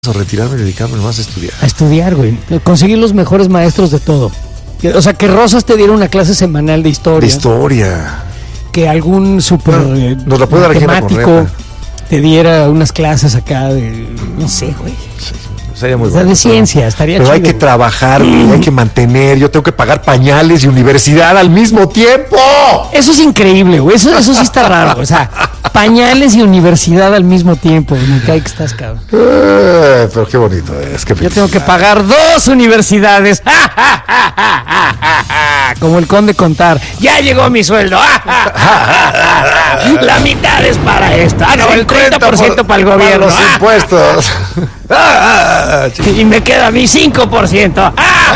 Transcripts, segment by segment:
o retirarme y dedicarme más a estudiar. A estudiar, güey. Conseguir los mejores maestros de todo. O sea, que Rosas te diera una clase semanal de historia. De historia. Que algún super nos la puede dar matemático te diera unas clases acá de, no sé, güey. Sí, sería muy o sea, bueno. De ciencia, estaría pero chido. Hay que trabajar, hay que mantener. Yo tengo que pagar pañales y universidad al mismo tiempo. Eso es increíble, güey. Eso sí está raro. O sea, pañales y universidad al mismo tiempo. Me cae que estás, cabrón. Pero qué bonito es. Yo tengo que pagar 2 universidades. Como el Conde Contar. Ya llegó mi sueldo. La mitad es para esto. No, el 30% para el gobierno. Para los impuestos. Y me queda mi 5%.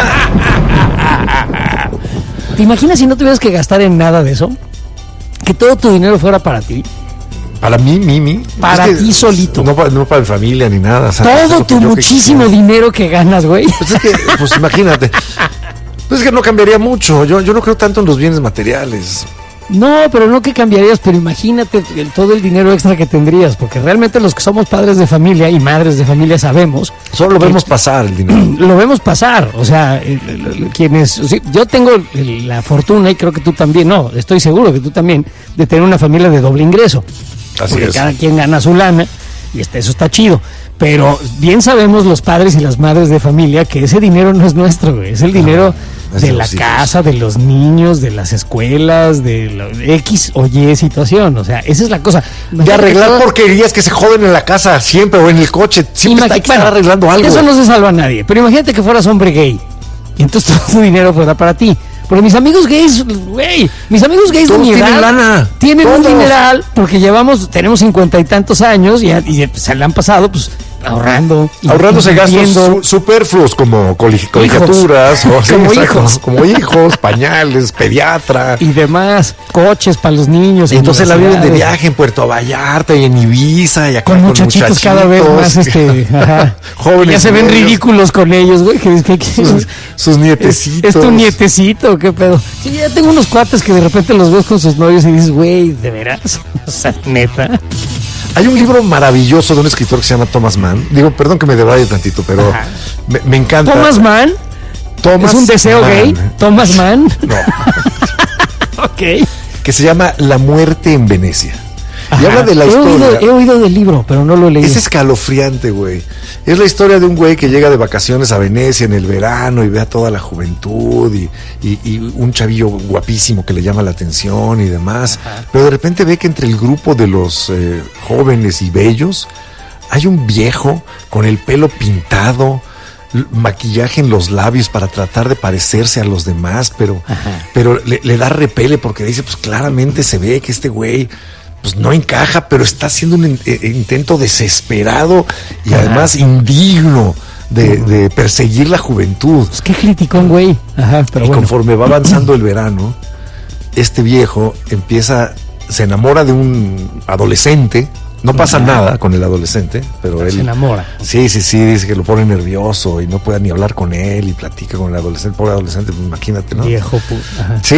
¿Te imaginas si no tuvieras que gastar en nada de eso? Que todo tu dinero fuera para ti. Para mí. Para ti solito. No para mi familia ni nada. O sea, todo tu muchísimo dinero que ganas, güey. Pues imagínate. Pues es que no cambiaría mucho. Yo no creo tanto en los bienes materiales. No, pero no que cambiarías, pero imagínate todo el dinero extra que tendrías, porque realmente los que somos padres de familia y madres de familia sabemos. Solo lo vemos pasar el dinero. Lo vemos pasar, o sea, quienes. O sea, yo tengo la fortuna, y creo que tú también, no, estoy seguro que tú también, de tener una familia de doble ingreso. Así porque es. Cada quien gana su lana, y eso está chido. Pero bien sabemos los padres y las madres de familia que ese dinero no es nuestro, güey, es el dinero de la casa, de los niños, de las escuelas, de X o Y situación. O sea, esa es la cosa. De arreglar porquerías que se joden en la casa siempre o en el coche. Siempre hay que estar arreglando algo. Eso no se salva a nadie. Pero imagínate que fueras hombre gay y entonces todo tu dinero fuera para ti. Porque mis amigos gays, güey, de mi edad tienen un dineral porque tenemos 50 y tantos años y se le han pasado, pues, ahorrándose gastos superfluos como colegiaturas como hijos, pañales, pediatra y demás, coches para los niños. Y entonces la viven de viaje en Puerto Vallarta y en Ibiza y acá con muchachitos cada vez más jóvenes. Ya se ven ridículos con ellos, güey. Sus nietecitos. Es tu nietecito, qué pedo. Sí, ya tengo unos cuates que de repente los ves con sus novios y dices, güey, ¿de veras? O sea, neta. Hay un libro maravilloso de un escritor que se llama Thomas Mann. Perdón que me debraye tantito, pero me encanta. ¿Thomas Mann? ¿Es un deseo gay? ¿Thomas Mann? No. Ok. Que se llama La muerte en Venecia. Y habla de la historia. He oído del libro, pero no lo he leído. Es escalofriante, güey. Es la historia de un güey que llega de vacaciones a Venecia en el verano y ve a toda la juventud y un chavillo guapísimo que le llama la atención y demás. Pero de repente ve que entre el grupo de los jóvenes y bellos hay un viejo con el pelo pintado, maquillaje en los labios para tratar de parecerse a los demás, pero le da repele porque dice, pues claramente se ve que este güey pues no encaja, pero está haciendo un intento desesperado y además indigno de perseguir la juventud. Pues qué criticón, güey. Pero conforme va avanzando el verano, este viejo se enamora de un adolescente. No pasa nada con el adolescente, pero él se enamora. Sí, dice que lo pone nervioso y no puede ni hablar con él y platica con el adolescente. Pobre adolescente, pues imagínate, ¿no? Viejo puto. Sí.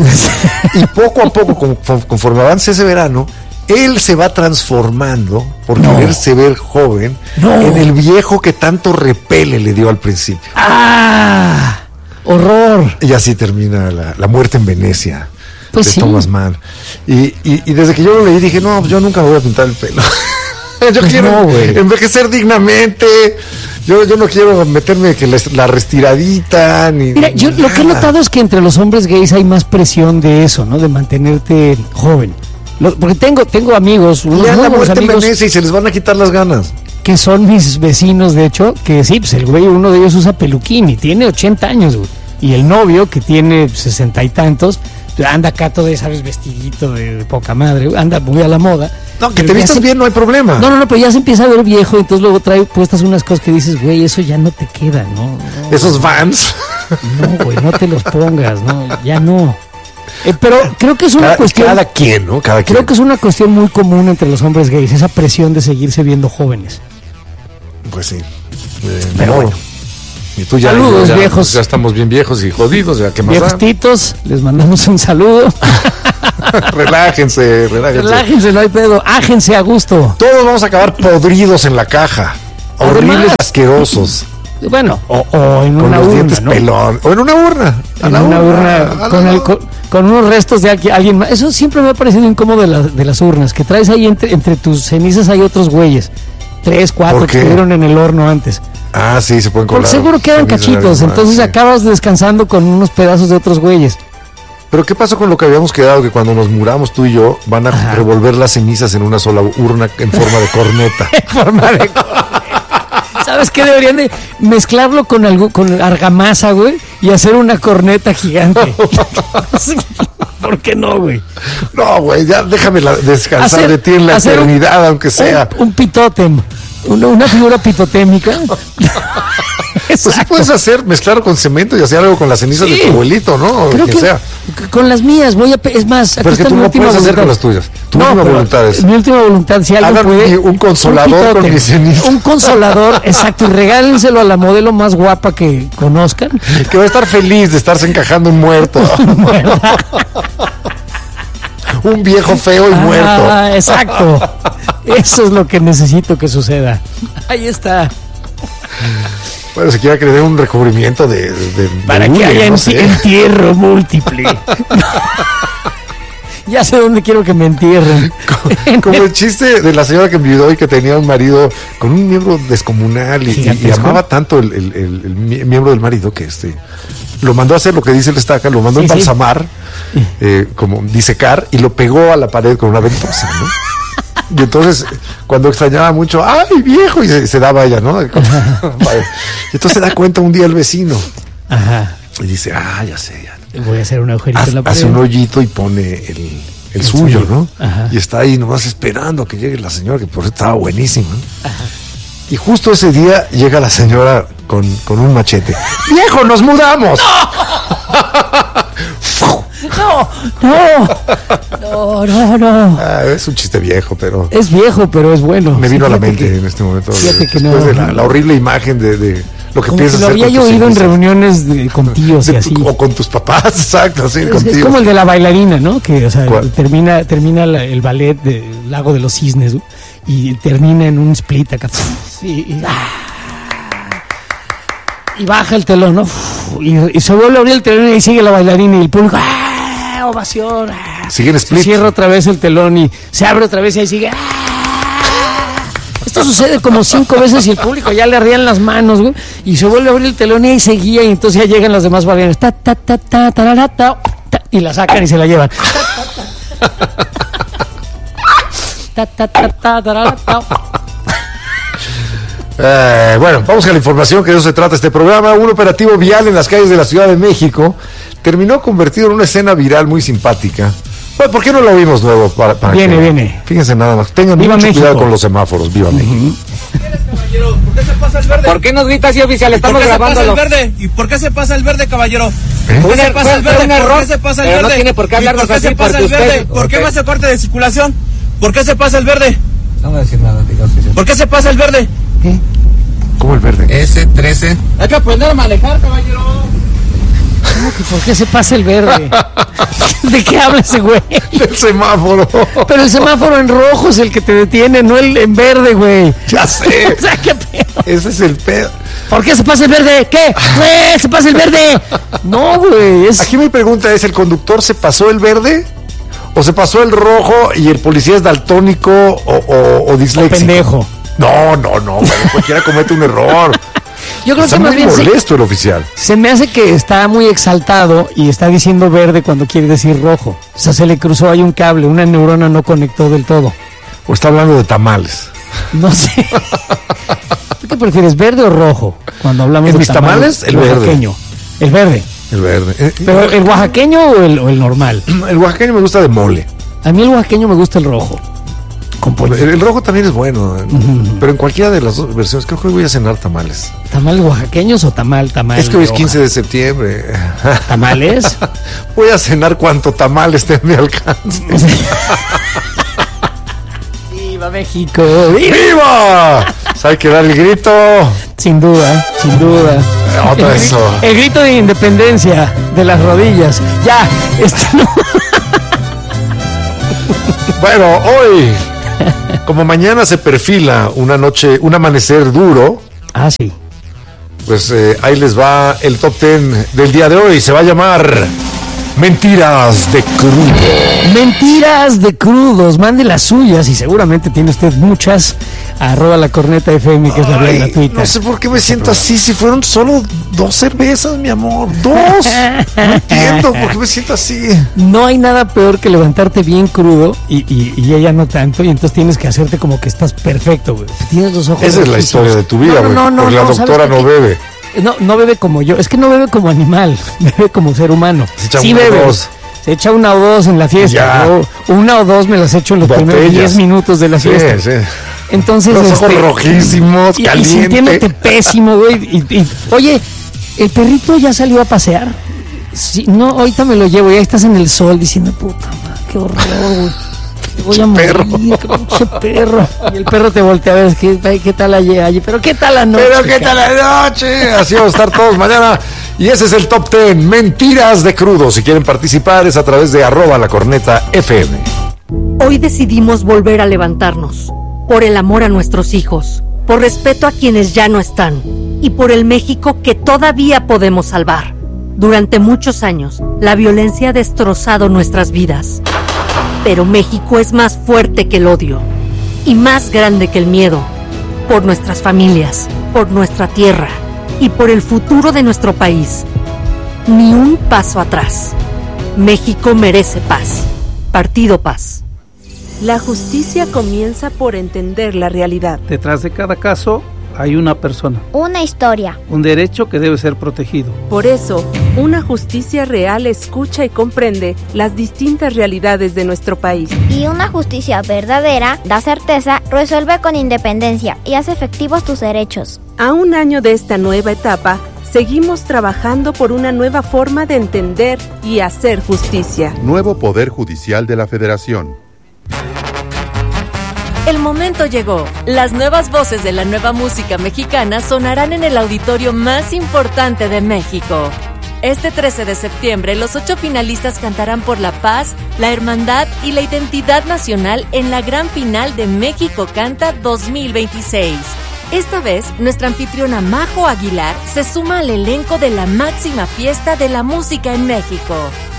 Y poco a poco, conforme avance ese verano, él se va transformando por quererse ver joven en el viejo que tanto repele le dio al principio. ¡Ah! ¡Horror! Y así termina la muerte en Venecia. Pues de sí. Thomas Mann. Y desde que yo lo leí dije, no, yo nunca me voy a pintar el pelo. Yo quiero envejecer dignamente. Yo no quiero meterme que la restiradita ni. Mira, yo lo que he notado es que entre los hombres gays hay más presión de eso, ¿no? De mantenerte joven. Porque tengo amigos, unos la muerte amigos en Venecia y se les van a quitar las ganas. Que son mis vecinos, de hecho, que sí, pues el güey, uno de ellos usa peluquín y tiene 80 años, güey. Y el novio, que tiene 60 y tantos, anda acá todo, ¿sabes? Vestidito de poca madre, anda muy a la moda. No, que te vistas bien, no hay problema. No, pero ya se empieza a ver viejo, entonces luego trae puestas unas cosas que dices, güey, eso ya no te queda, ¿no? Esos Vans. No, güey, no te los pongas, no, ya no. Pero creo que es una cuestión. Cada quien, ¿no? Creo que es una cuestión muy común entre los hombres gays, esa presión de seguirse viendo jóvenes. Pues sí. Pero bueno. Y tú ya, saludos, viejos. Ya estamos bien viejos y jodidos, ya que más. Viejos titos, les mandamos un saludo. Relájense, no hay pedo. Ájense a gusto. Todos vamos a acabar podridos en la caja. horribles, Además, asquerosos. Bueno, o en Con una los urna, dientes ¿no? pelón. O en una urna. En una urna con unos restos de alguien más. Eso siempre me ha parecido incómodo de las urnas, que traes ahí entre tus cenizas hay otros güeyes. 3, 4 que estuvieron en el horno antes. Ah, sí, se pueden colar. Porque seguro quedan cachitos, entonces sí. Acabas descansando con unos pedazos de otros güeyes. Pero ¿qué pasó con lo que habíamos quedado? Que cuando nos muramos tú y yo, van a revolver las cenizas en una sola urna en forma de corneta. En forma de corneta. ¿Sabes qué? Deberían de mezclarlo con argamasa, güey, y hacer una corneta gigante. ¿Por qué no, güey? No, güey, ya déjame descansar de ti en la eternidad, aunque sea. Un pitótem, una figura pitotémica. Pues sí puedes mezclar con cemento y hacer algo con las cenizas de tu abuelito, ¿no? O quien sea. Con las mías, es más, pero es que tú no puedes hacer con las tuyas. Tu última voluntad es. Mi última voluntad, si alguien puede. Un consolador con mis cenizas. Un consolador, exacto, y regálenselo a la modelo más guapa que conozcan. Que va a estar feliz de estarse encajando un muerto. Un viejo feo y muerto. Exacto. Eso es lo que necesito que suceda. Ahí está. Bueno, se quiera que le dé un recubrimiento para que haya entierro múltiple. Ya sé dónde quiero que me entierren. Como el chiste de la señora que enviudó y que tenía un marido con un miembro descomunal y amaba tanto el miembro del marido que lo mandó a hacer lo que dice el Estaca, lo mandó a embalsamar, como disecar, y lo pegó a la pared con una ventosa, ¿no? Y entonces, cuando extrañaba mucho, ¡ay, viejo! Y se daba ella, ¿no? Y entonces se da cuenta un día el vecino. Ajá. Y dice, ya sé, ya. Voy a hacer un agujerito en la pared. Hace un hoyito y pone el suyo, ¿no? Ajá. Y está ahí nomás esperando a que llegue la señora, que por eso estaba buenísima, ¿no? Ajá. Y justo ese día llega la señora con un machete. ¡Viejo, nos mudamos! No. Es un chiste viejo, pero... Es viejo, pero es bueno. Me vino a la mente en este momento. Después de la horrible imagen de lo que piensas hacer. Lo había yo oído en reuniones con tíos y así. O con tus papás, exacto, así, contigo. Es como el de la bailarina, ¿no? Que, o sea, termina el ballet del Lago de los Cisnes y termina en un split acá. Y baja el telón, ¿no? Y se vuelve a abrir el telón y sigue la bailarina y el público, ovación. Sigue en split. Se cierra otra vez el telón y se abre otra vez y ahí sigue. Esto sucede como 5 veces y el público ya le ardían las manos, güey. Y se vuelve a abrir el telón y ahí seguía. Y entonces ya llegan las demás bailarinas. Y la sacan y se la llevan. Bueno, vamos a la información, que de eso se trata este programa. Un operativo vial en las calles de la Ciudad de México terminó convertido en una escena viral muy simpática. Bueno, ¿por qué no lo vimos nuevo? Viene. Fíjense nada más. Tengan mucho cuidado con los semáforos. Viva México. ¿Por qué se pasa el verde? ¿Por qué nos grita así, oficial? Estamos grabándolo. ¿Y por qué se pasa el verde, caballero? ¿Por qué se pasa el verde? Un error. ¿Por qué se pasa el verde? No tiene por qué hablarnos así, porque usted... ¿Por qué me hace corte de circulación? ¿Por qué se pasa el verde? No voy a decir nada, diga, oficial. ¿Por qué se pasa el verde? ¿Qué? ¿Cómo el verde? S13. Hay que aprender a manejar, caballero. ¿Cómo que por qué se pasa el verde? ¿De qué habla ese güey? El semáforo. Pero el semáforo en rojo es el que te detiene, no el en verde, güey. Ya sé. O sea, ¿qué pedo? Ese es el pedo. ¿Por qué se pasa el verde? ¿Qué? ¿Se pasa el verde? No, güey. Aquí mi pregunta es, ¿el conductor se pasó el verde? ¿O se pasó el rojo y el policía es daltónico o disléxico? O pendejo. No, bueno, cualquiera comete un error. Yo creo está que más muy bien molesto el oficial. Se me hace que está muy exaltado y está diciendo verde cuando quiere decir rojo. O sea, se le cruzó ahí un cable, una neurona no conectó del todo. ¿O está hablando de tamales? No sé. ¿Tú qué prefieres, verde o rojo? Cuando hablamos de mis tamales, el verde. Oaxaqueño. El verde. El verde. ¿Pero el oaxaqueño o el normal? El oaxaqueño me gusta de mole. A mí el oaxaqueño me gusta el rojo. El rojo también es bueno, pero en cualquiera de las dos versiones. Creo que hoy voy a cenar tamales. ¿Tamales oaxaqueños o tamal? Es que hoy es 15 de septiembre. ¿Tamales? Voy a cenar cuanto tamal esté en mi alcance. ¡Viva México! ¡Viva! ¿Sabe que dar el grito? Sin duda. El grito de independencia de las rodillas. Ya, no. Bueno, hoy como mañana se perfila un amanecer duro. Ah, sí. Pues ahí les va el top 10 del día de hoy. Se va a llamar Mentiras de Crudo. Mentiras de crudos. Mande las suyas y seguramente tiene usted muchas. @lacorneta.fm, que es la vía gratuita. No sé por qué me siento así. Si fueron solo 2 cervezas, mi amor. 2. No entiendo por qué me siento así. No hay nada peor que levantarte bien crudo y ella no tanto. Y entonces tienes que hacerte como que estás perfecto, güey. Tienes los ojos. Esa es la historia de tu vida, güey. Porque la doctora no bebe. No bebe como yo. Es que no bebe como animal. Bebe como ser humano. Sí bebe. Se echa 1 o 2 en la fiesta. Yo 1 o 2 me las echo en los primeros 10 minutos de la fiesta. Sí. Entonces, los ojos rojísimos, caliente. Y sintiéndote pésimo, güey. Oye, ¿el perrito ya salió a pasear? Sí, no, ahorita me lo llevo. Ya estás en el sol diciendo, puta madre, qué horror, güey. Voy a morir, pinche perro. Y el perro te voltea a ver, ¿qué tal allí? Pero ¿qué tal la noche? Pero ¿qué tal la noche? Así vamos a estar todos mañana. Y ese es el top 10, Mentiras de Crudo. Si quieren participar es a través de @lacorneta.fm. Hoy decidimos volver a levantarnos. Por el amor a nuestros hijos, por respeto a quienes ya no están y por el México que todavía podemos salvar. Durante muchos años, la violencia ha destrozado nuestras vidas. Pero México es más fuerte que el odio y más grande que el miedo. Por nuestras familias, por nuestra tierra y por el futuro de nuestro país. Ni un paso atrás. México merece paz. Partido Paz. La justicia comienza por entender la realidad. Detrás de cada caso hay una persona. Una historia. Un derecho que debe ser protegido. Por eso, una justicia real escucha y comprende las distintas realidades de nuestro país. Y una justicia verdadera da certeza, resuelve con independencia y hace efectivos tus derechos. A 1 año de esta nueva etapa, seguimos trabajando por una nueva forma de entender y hacer justicia. Nuevo Poder Judicial de la Federación. El momento llegó. Las nuevas voces de la nueva música mexicana sonarán en el auditorio más importante de México. Este 13 de septiembre, los 8 finalistas cantarán por la paz, la hermandad y la identidad nacional en la gran final de México Canta 2026. Esta vez, nuestra anfitriona Majo Aguilar se suma al elenco de la máxima fiesta de la música en México.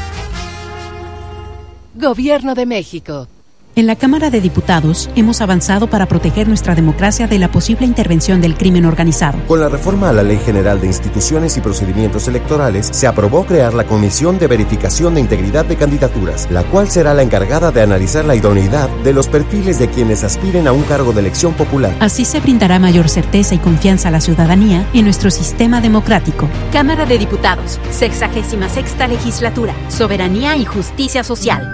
Gobierno de México. En la Cámara de Diputados hemos avanzado para proteger nuestra democracia de la posible intervención del crimen organizado. Con la reforma a la Ley General de Instituciones y Procedimientos Electorales, se aprobó crear la Comisión de Verificación de Integridad de Candidaturas, la cual será la encargada de analizar la idoneidad de los perfiles de quienes aspiren a un cargo de elección popular. Así se brindará mayor certeza y confianza a la ciudadanía en nuestro sistema democrático. Cámara de Diputados, 66ª Legislatura, Soberanía y Justicia Social.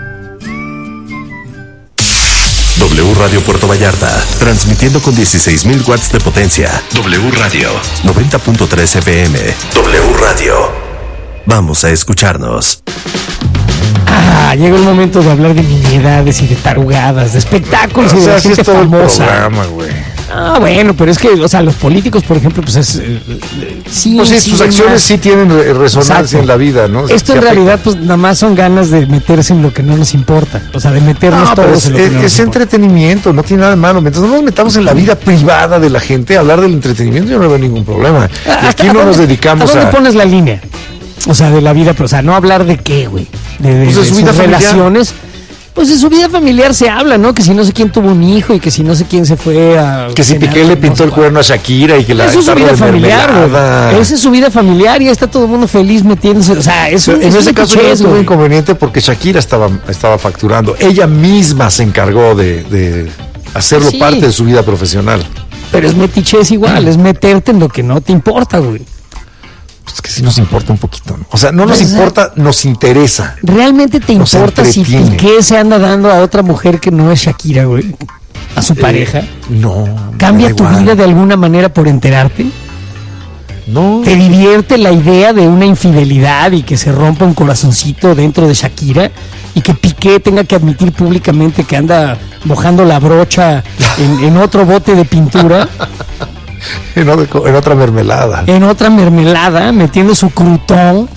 W Radio Puerto Vallarta, transmitiendo con 16,000 watts de potencia. W Radio, 90.3 FM. W Radio. Vamos a escucharnos. Llegó el momento de hablar de nimiedades y de tarugadas, de espectáculos y de la gente famosa. Bueno, pero es que, o sea, los políticos, por ejemplo, pues es... sus acciones sí tienen resonancia en la vida, ¿no? Esto en realidad, pues nada más son ganas de meterse en lo que no nos importa. O sea, de meternos todos en lo que no nos importa. Es entretenimiento, no tiene nada de malo. Mientras no nos metamos en la vida privada de la gente, hablar del entretenimiento yo no veo ningún problema. Y aquí no nos dedicamos ¿a dónde pones la línea? O sea, de la vida, pero, o sea, no hablar de qué, güey. De sus relaciones. Pues de su vida familiar se habla, ¿no? Que si no sé quién tuvo un hijo y que si no sé quién se fue a... Que si Piqué le pintó el cuerno a Shakira y que la... Eso es su vida familiar, güey. Esa es su vida familiar y está todo el mundo feliz metiéndose... O sea, eso en ese caso no tuvo inconveniente porque Shakira estaba facturando. Ella misma se encargó de hacerlo parte de su vida profesional. Pero es metichez igual, es meterte en lo que no te importa, güey. Pues que sí nos importa un poquito, ¿no? O sea, no nos importa, nos interesa. ¿Realmente te importa si Piqué se anda dando a otra mujer que no es Shakira, güey? ¿A su pareja? No. ¿Cambia tu vida de alguna manera por enterarte? No. ¿Te divierte la idea de una infidelidad y que se rompa un corazoncito dentro de Shakira? Y que Piqué tenga que admitir públicamente que anda mojando la brocha en otro bote de pintura. En otra mermelada. En otra mermelada, metiendo su crutón.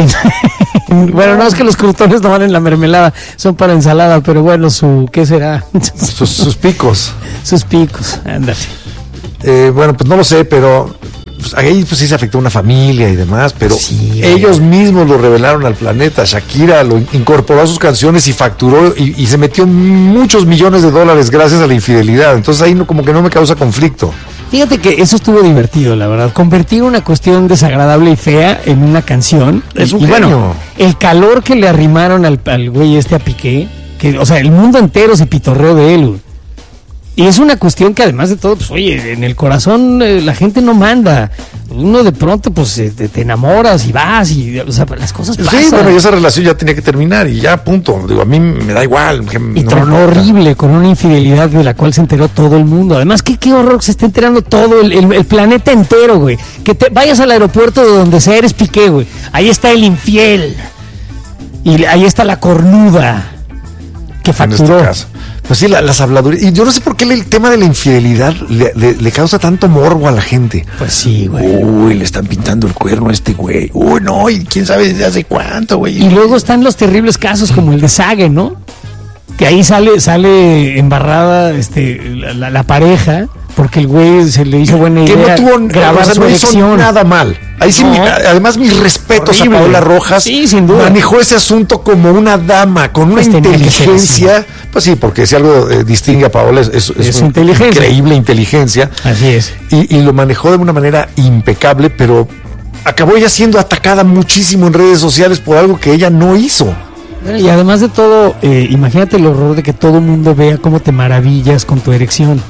Bueno, no es que los crutones no van en la mermelada, son para ensalada, pero bueno, ¿qué será? Sus picos. Sus picos, ándale. Bueno, pues no lo sé, pero pues, ahí pues sí se afectó una familia y demás, pero sí, ellos mismos lo revelaron al planeta. Shakira lo incorporó a sus canciones y facturó y se metió muchos millones de dólares gracias a la infidelidad. Entonces ahí como que no me causa conflicto. Fíjate que eso estuvo divertido, la verdad. Convertir una cuestión desagradable y fea en una canción. Es un genio. Bueno, el calor que le arrimaron al güey a Piqué, o sea, el mundo entero se pitorreó de él, güey. Y es una cuestión que además de todo, pues oye, en el corazón la gente no manda. Uno de pronto, pues te enamoras y vas y, o sea, las cosas pasan. Sí, bueno, y esa relación ya tenía que terminar y ya, punto. Digo, a mí me da igual. Y tronó horrible con una infidelidad de la cual se enteró todo el mundo. Además, qué horror que se esté enterando todo el planeta entero, güey. Que te vayas al aeropuerto de donde sea, eres Piqué, güey. Ahí está el infiel. Y ahí está la cornuda que facturó. En este caso. Pues sí, las habladurías. Y yo no sé por qué el tema de la infidelidad le causa tanto morbo a la gente. Pues sí, güey. Uy, le están pintando el cuerno a este güey. Uy, no, y quién sabe desde hace cuánto, güey. Y luego están los terribles casos como el de Sage, ¿no? Que ahí sale embarrada la pareja, porque el güey se le hizo buena idea que no tuvo grabar su erección. Nada mal. Ahí sí, no. Además mis respetos horrible. A Paola Rojas. Sí, sin duda. Manejó ese asunto como una dama, con una inteligencia. Pues sí, porque si algo distingue a Paola es su inteligencia. Increíble inteligencia. Así es. Y lo manejó de una manera impecable, pero acabó ella siendo atacada muchísimo en redes sociales por algo que ella no hizo. Y además de todo, imagínate el horror de que todo el mundo vea cómo te maravillas con tu erección.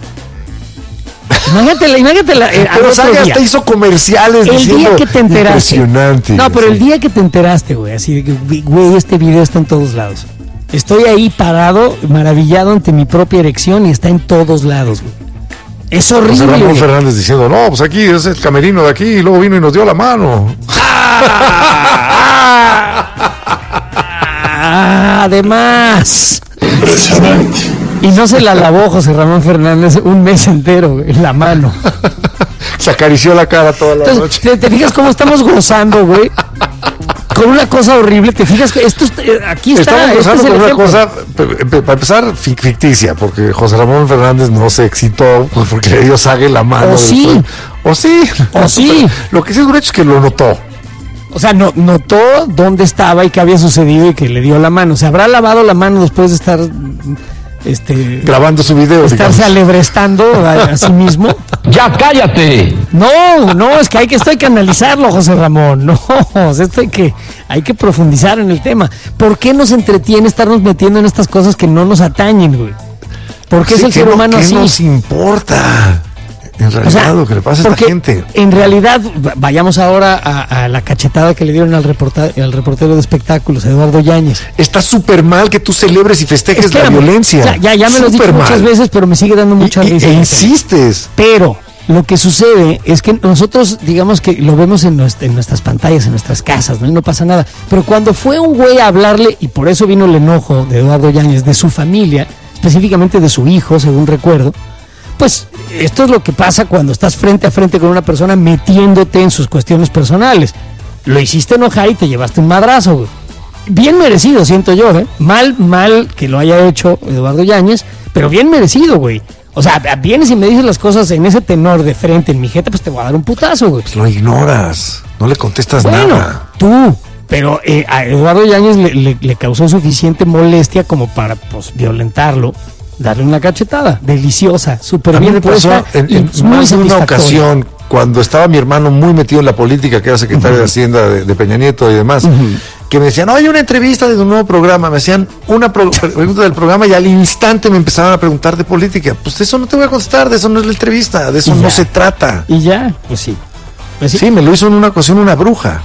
Imagínatela. Pero Saga hasta hizo comerciales el diciendo día que te enteraste. Impresionante. No, pero el día que te enteraste, güey, así de que, güey, este video está en todos lados. Estoy ahí parado, maravillado ante mi propia erección y está en todos lados, güey. Es horrible. José Ramón Fernández diciendo, no, pues aquí es el camerino de aquí y luego vino y nos dio la mano. Además. Impresionante. Y no se la lavó José Ramón Fernández un mes entero, en la mano. Se acarició la cara toda la noche. ¿Te fijas cómo estamos gozando, güey? Con una cosa horrible, te fijas que esto aquí está. Estamos gozando con una cosa, para empezar, ficticia, porque José Ramón Fernández no se excitó porque le dio Sague la mano. O sí. Lo que sí es un hecho es que lo notó. O sea, notó dónde estaba y qué había sucedido y que le dio la mano. Se habrá lavado la mano después de estar grabando su video, estarse alebrestando a sí mismo. ¡Ya cállate! No, es que esto hay que analizarlo, José Ramón. No, esto hay que profundizar en el tema. ¿Por qué nos entretiene estarnos metiendo en estas cosas que no nos atañen, güey? ¿Por qué es el ser humano así? ¿Qué nos importa? En realidad, lo que le pasa a esta gente. En realidad, vayamos ahora a la cachetada que le dieron al reportero de espectáculos, Eduardo Yáñez. Está súper mal que tú celebres y festejes la violencia. Ya me lo has dicho muchas veces, pero me sigue dando mucha risa. E insistes. Pero lo que sucede es que nosotros, digamos que lo vemos en nuestras pantallas, en nuestras casas, ¿no? Y no pasa nada. Pero cuando fue un güey a hablarle, y por eso vino el enojo de Eduardo Yáñez, de su familia, específicamente de su hijo, según recuerdo, pues esto es lo que pasa cuando estás frente a frente con una persona metiéndote en sus cuestiones personales. Lo hiciste enojar y te llevaste un madrazo, güey. Bien merecido, siento yo, ¿eh? Mal que lo haya hecho Eduardo Yáñez, pero bien merecido, güey. O sea, vienes y me dices las cosas en ese tenor de frente en mi jeta, pues te voy a dar un putazo, güey. Pues lo ignoras, no le contestas nada. Tú, pero a Eduardo Yáñez le causó suficiente molestia como para, pues, violentarlo. Darle una cachetada, deliciosa, súper bien puesta. En más de una ocasión, cuando estaba mi hermano muy metido en la política, que era secretario de Hacienda de Peña Nieto y demás, que me decían, hay una entrevista de un nuevo programa, me hacían una pregunta del programa y al instante me empezaban a preguntar de política. Pues de eso no te voy a contestar, de eso no es la entrevista, de eso no se trata. Y ya, pues sí. Sí, me lo hizo en una ocasión una bruja.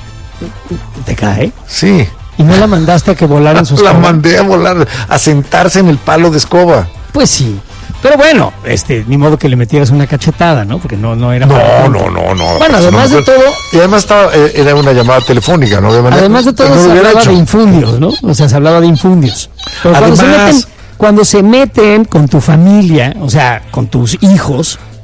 ¿Te cae? Sí. ¿Y no la mandaste a que volara en su escoba? La mandé a volar, a sentarse en el palo de escoba. Pues sí, pero bueno, ni modo que le metieras una cachetada, ¿no? Porque no era... No. Bueno, además de todo... Y además era una llamada telefónica, ¿no? Además de todo se hablaba de infundios, ¿no? O sea, se hablaba de infundios. Pero cuando se meten con tu familia, o sea, con tus hijos,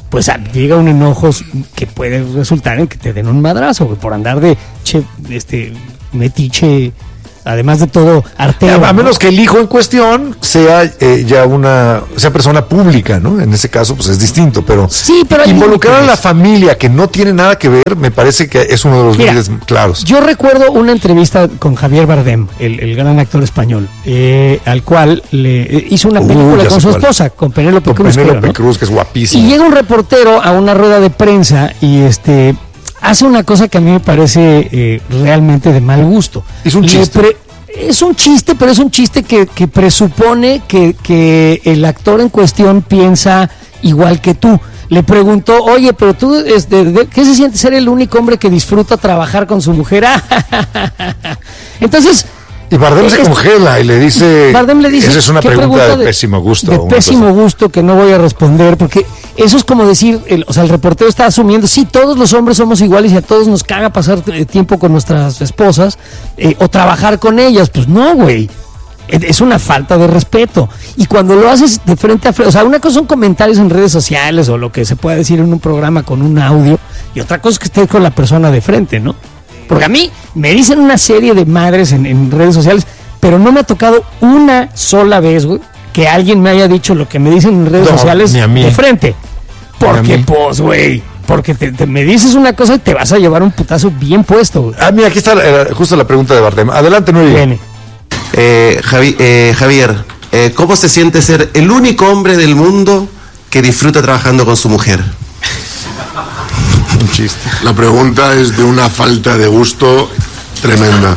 pues llega un enojo que puede resultar en que te den un madrazo, güey, por andar de metiche, además de todo, artero. A menos que el hijo en cuestión sea sea persona pública, ¿no? En ese caso, pues es distinto, pero, sí, pero involucrar a la familia que no tiene nada que ver, me parece que es uno de los límites claros. Yo recuerdo una entrevista con Javier Bardem, el gran actor español, al cual le hizo una película con su esposa, con Penélope Cruz. Penélope Cruz, que es guapísima. Y llega un reportero a una rueda de prensa y hace una cosa que a mí me parece realmente de mal gusto. Es un chiste. Es un chiste, pero es un chiste que presupone que el actor en cuestión piensa igual que tú. Le preguntó, oye, pero tú, ¿qué se siente ser el único hombre que disfruta trabajar con su mujer? Entonces... Y Bardem se congela y le dice, esa es una pregunta de pésimo gusto. De pésimo gusto que no voy a responder, porque eso es como decir, el reportero está asumiendo, sí, todos los hombres somos iguales y a todos nos caga pasar tiempo con nuestras esposas o trabajar con ellas. Pues no, güey. Es una falta de respeto. Y cuando lo haces de frente a frente, o sea, una cosa son comentarios en redes sociales o lo que se puede decir en un programa con un audio, y otra cosa es que estés con la persona de frente, ¿no? Porque a mí me dicen una serie de madres en redes sociales, pero no me ha tocado una sola vez, güey, que alguien me haya dicho lo que me dicen en redes sociales de frente. Porque, pues, güey, porque me dices una cosa y te vas a llevar un putazo bien puesto, güey. Mira, aquí está justo la pregunta de Bardem. Adelante, Nuey. Viene. Javier, ¿cómo se siente ser el único hombre del mundo que disfruta trabajando con su mujer? Un chiste. La pregunta es de una falta de gusto tremenda.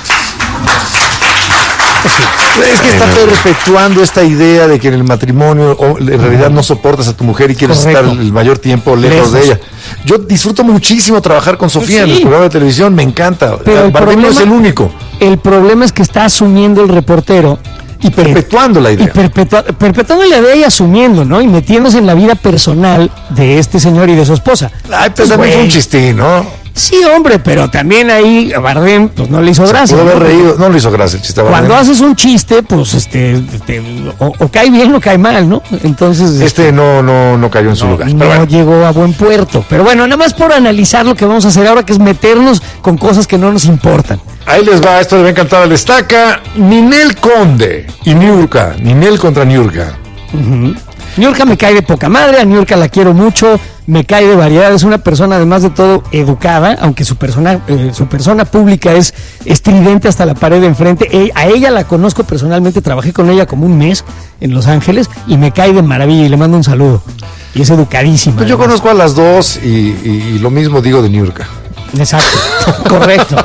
Es que está perpetuando esta idea de que en el matrimonio en realidad no soportas a tu mujer y quieres estar el mayor tiempo lejos de ella. Yo disfruto muchísimo trabajar con Sofía en el programa de televisión, me encanta. Pero Bardem no es el único. El problema es que está asumiendo el reportero y perpetuando la idea. Perpetuando la idea y asumiendo, ¿no? Y metiéndose en la vida personal de este señor y de su esposa. Ay, pues también fue un chistín, ¿no? Sí, hombre, pero también ahí a Bardem pues no le hizo gracia. Pudo haber reído, no le hizo gracia el chiste a Bardem. Cuando haces un chiste, pues o cae bien o cae mal, ¿no? Entonces no cayó en su lugar. No llegó a buen puerto. Pero bueno, nada más por analizar lo que vamos a hacer ahora, que es meternos con cosas que no nos importan. Ahí les va, esto le va a encantar al Estaca. Ninel Conde y Niurka. Ninel contra Niurka. Niurka me cae de poca madre, a Niurka la quiero mucho, me cae de variedad, es una persona además de todo educada, aunque su persona pública es estridente hasta la pared de enfrente. A ella la conozco personalmente, trabajé con ella como un mes en Los Ángeles y me cae de maravilla y le mando un saludo. Y es educadísima. Pues yo conozco a las dos y lo mismo digo de Niurka. Exacto, correcto.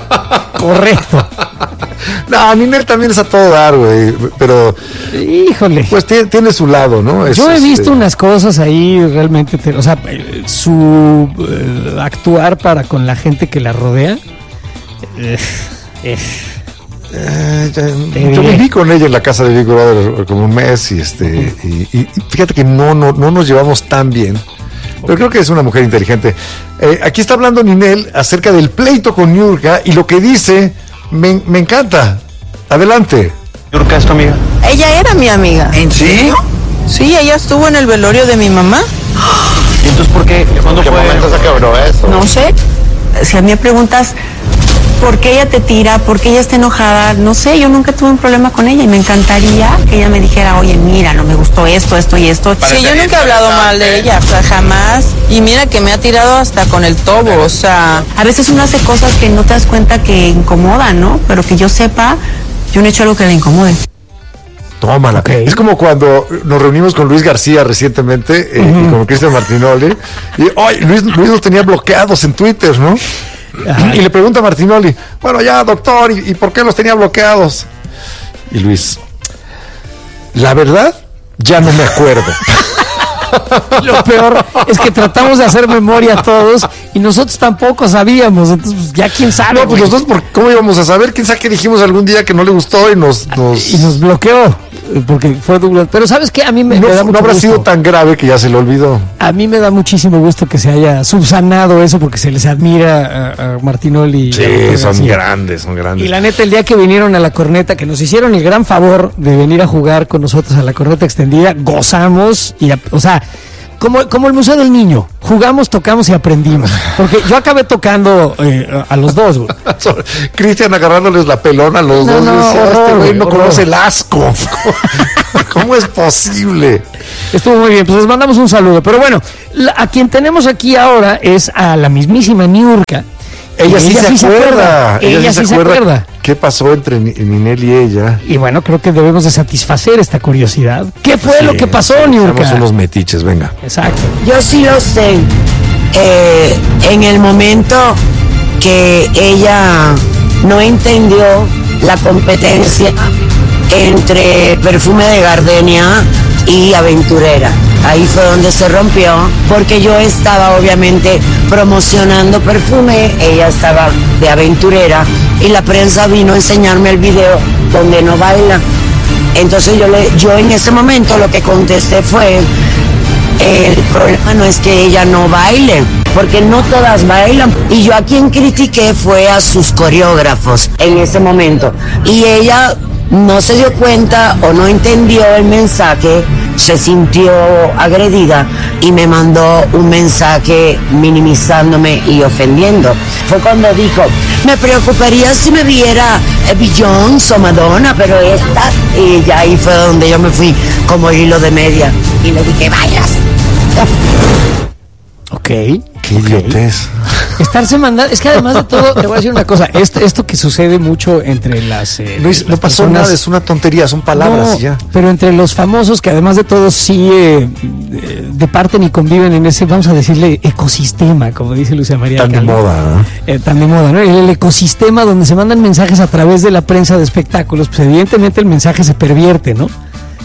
No, Ninel también es a todo dar, güey, pero... Híjole. Pues tiene su lado, ¿no? Yo he visto unas cosas ahí realmente, o sea, su actuar para con la gente que la rodea. Yo viví con ella en la casa de Big Brother como un mes y fíjate que no nos llevamos tan bien. Pero creo que es una mujer inteligente. Aquí está hablando Ninel acerca del pleito con Niurka y lo que dice me encanta. Adelante. ¿Niurka es tu amiga? Ella era mi amiga. ¿En serio? Sí, ella estuvo en el velorio de mi mamá. ¿Y entonces por qué? ¿Cuándo fue? momento se quebró eso? No sé. Si a mí me preguntas por qué ella te tira, por qué ella está enojada, no sé, yo nunca tuve un problema con ella y me encantaría que ella me dijera, oye, mira, no me gustó esto y esto. Sí, yo nunca he hablado mal de ella, o sea, jamás. Y mira que me ha tirado hasta con el tobo, o sea, a veces uno hace cosas que no te das cuenta que incomodan, ¿no? Pero que yo sepa, yo no he hecho algo que le incomode. Tómala. Okay. Es como cuando nos reunimos con Luis García recientemente y con Cristian Martinoli. Y Luis nos tenía bloqueados en Twitter, ¿no? Y le pregunta a Martinoli, bueno, ya, doctor, ¿y por qué los tenía bloqueados? Y Luis, la verdad, ya no me acuerdo. Lo peor es que tratamos de hacer memoria todos y nosotros tampoco sabíamos, entonces pues, ya quién sabe. No, pues nosotros, ¿cómo íbamos a saber? ¿Quién sabe qué dijimos algún día que no le gustó y nos bloqueó? Porque fue Douglas. Pero ¿sabes qué? A mí me da mucho no habrá gusto. Sido tan grave que ya se le olvidó. A mí me da muchísimo gusto que se haya subsanado eso porque se les admira a Martinoli. Sí, son grandes. Y la neta, el día que vinieron a la corneta, que nos hicieron el gran favor de venir a jugar con nosotros a la corneta extendida, gozamos. O sea, como el Museo del Niño. Jugamos, tocamos y aprendimos. Porque yo acabé tocando a los dos, güey. Cristian agarrándoles la pelona a los dos. Este güey no conoce el asco. ¿Cómo es posible? Estuvo muy bien, pues les mandamos un saludo. Pero bueno, a quien tenemos aquí ahora es a la mismísima Niurka. Ella sí se acuerda. Ella sí se acuerda. ¿Qué pasó entre Ninel y ella? Y bueno, creo que debemos de satisfacer esta curiosidad. ¿Qué fue lo que pasó, Niurka? Somos unos metiches, venga. Exacto. Yo sí lo sé. En el momento que ella no entendió la competencia entre Perfume de Gardenia y Aventurera. Ahí fue donde se rompió, porque yo estaba obviamente promocionando Perfume, ella estaba de Aventurera, y la prensa vino a enseñarme el video donde no baila. Entonces yo en ese momento lo que contesté fue, el problema no es que ella no baile, porque no todas bailan. Y yo a quien critiqué fue a sus coreógrafos en ese momento. Y ella no se dio cuenta o no entendió el mensaje, se sintió agredida y me mandó un mensaje minimizándome y ofendiendo. Fue cuando dijo, me preocuparía si me viera Beyoncé o Madonna, pero esta... Y ya ahí fue donde yo me fui como hilo de media y le dije, bailas. Ok. Qué idiotez. Estarse mandando, es que además de todo, te voy a decir una cosa, esto que sucede mucho entre las no pasó personas, nada, es una tontería, son palabras y ya. Pero entre los famosos que además de todo sí departen y conviven en ese, vamos a decirle, ecosistema, como dice Lucia María. Tan de moda, ¿no? Tan de moda, ¿no? El ecosistema donde se mandan mensajes a través de la prensa de espectáculos, pues evidentemente el mensaje se pervierte, ¿no?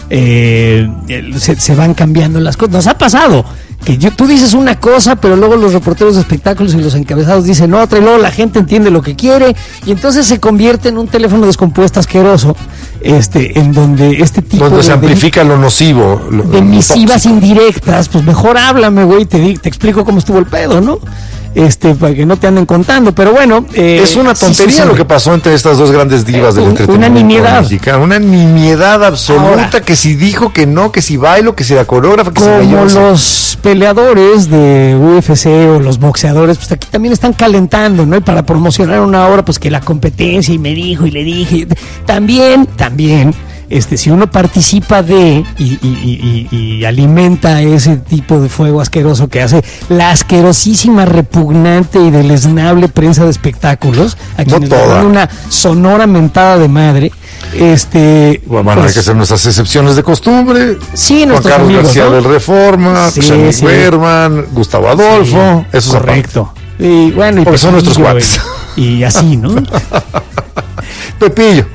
Se van cambiando las cosas. Nos ha pasado que tú dices una cosa, pero luego los reporteros de espectáculos y los encabezados dicen otra, y luego la gente entiende lo que quiere, y entonces se convierte en un teléfono descompuesto asqueroso, en donde este tipo donde se amplifica lo nocivo, de misivas indirectas. Pues mejor háblame, güey, te explico cómo estuvo el pedo, ¿no? Para que no te anden contando, pero bueno. Es una tontería lo que pasó entre estas dos grandes divas del entretenimiento mexicano. Una nimiedad absoluta. Ahora, que si dijo que no, que si bailo, que si la coreógrafa, que como si los peleadores de UFC o los boxeadores, pues aquí también están calentando, ¿no? Y para promocionar una obra, pues que la competencia, y me dijo, y le dije. También, si uno participa y alimenta ese tipo de fuego asqueroso que hace la asquerosísima, repugnante y deleznable prensa de espectáculos, a quienes le dan una sonora mentada de madre, bueno, hay que hacer nuestras excepciones de costumbre. Sí, Juan Carlos amigos, García, ¿no? Del Reforma, Xavier Berman, Gustavo Adolfo, eso es correcto. Y bueno, porque son nuestros cuates. Y así, ¿no? Pepillo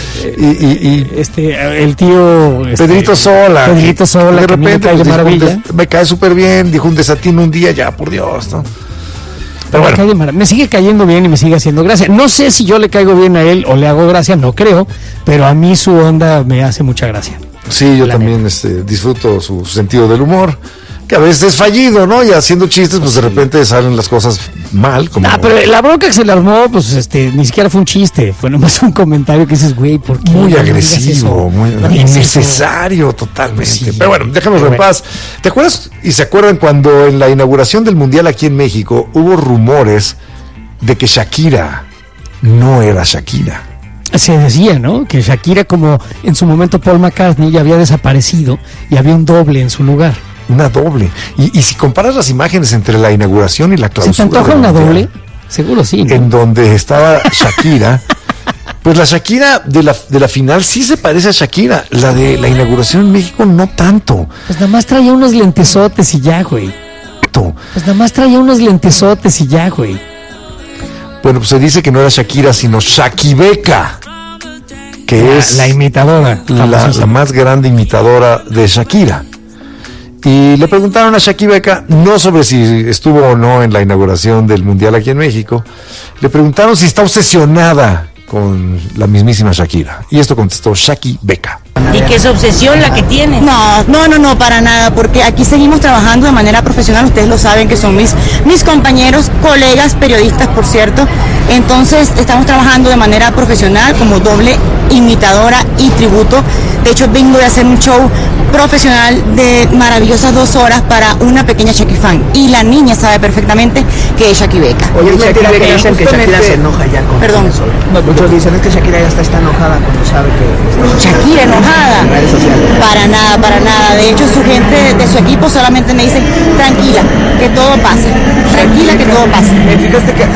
y el tío Pedrito Sola, de repente me cae súper bien, dijo un desatino un día, ya por Dios, ¿no? Pero bueno, me sigue cayendo bien y me sigue haciendo gracia. No sé si yo le caigo bien a él o le hago gracia, no creo, pero a mí su onda me hace mucha gracia. Sí, yo también disfruto su sentido del humor, que a veces es fallido, ¿no? Y haciendo chistes, pues de repente salen las cosas mal. Pero la bronca que se le armó, pues ni siquiera fue un chiste, fue nomás un comentario que dices, güey, ¿por qué? Muy agresivo, muy innecesario totalmente. Sí, pero bueno, déjanos en paz. ¿Te acuerdas y se acuerdan cuando en la inauguración del Mundial aquí en México hubo rumores de que Shakira no era Shakira? Se decía, ¿no? Que Shakira, como en su momento Paul McCartney, ya había desaparecido y había un doble en su lugar. Una doble. Y si comparas las imágenes entre la inauguración y la clausura. ¿Se te antoja una doble? Seguro sí, ¿no? En donde estaba Shakira. Pues la Shakira de la final sí se parece a Shakira. La de la inauguración en México no tanto. Pues nada más traía unos lentesotes y ya, güey. Bueno, pues se dice que no era Shakira, sino Shakibeka, que es la imitadora. La más grande imitadora de Shakira. Y le preguntaron a Shakibeka, no sobre si estuvo o no en la inauguración del Mundial aquí en México, le preguntaron si está obsesionada con la mismísima Shakira. Y esto contestó Shakibeka. Y que es obsesión la que tienes. No, para nada, porque aquí seguimos trabajando de manera profesional, ustedes lo saben que son mis compañeros, colegas, periodistas, por cierto. Entonces estamos trabajando de manera profesional como doble imitadora y tributo. De hecho, vengo de hacer un show profesional de maravillosas 2 horas para una pequeña Shakira fan. Y la niña sabe perfectamente que es Shakira Beca. Oye, Shakira, que dicen que Shakira se enoja ya con Perdón. eso. Muchos dicen es que Shakira ya está enojada cuando sabe que... Shakira enojada. En redes sociales. Para nada. De hecho, su gente de su equipo solamente me dicen, tranquila, que todo pase. Tranquila, que todo pase. Fíjate que